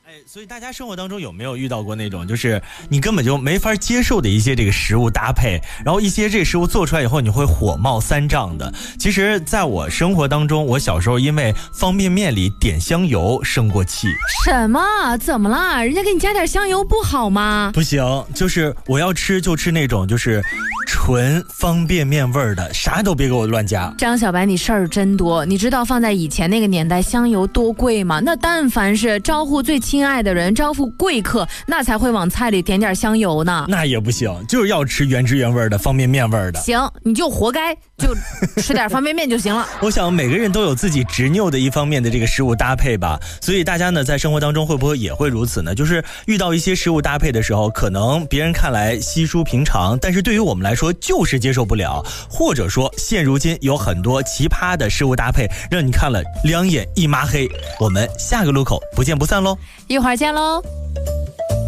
所以大家生活当中有没有遇到过那种就是你根本就没法接受的一些这个食物搭配，然后一些这个食物做出来以后你会火冒三丈的？其实在我生活当中，我小时候因为方便面里点香油生过气。 什么？怎么啦？人家给你加点香油不好吗？ 不行，就是我要吃就吃那种就是纯方便面味儿的，啥都别给我乱加。 张小白，你事儿真多。你知道放在以前那个年代香油多贵吗？那但凡是招呼最亲爱的人，招呼贵客，那才会往菜里点点香油呢。 那也不行，就是要吃原汁原味的方便面味儿的。 行，你就活该，就吃点方便面就行了。 我想每个人都有自己执拗的一方面的这个食物搭配吧，所以大家呢在生活当中会不会也会如此呢？就是遇到一些食物搭配的时候，可能别人看来稀疏平常，但是对于我们来说就是接受不了，或者说现如今有很多奇葩的食物搭配让你看了两眼一抹黑。我们下个路口不见不散喽， 一会儿见喽。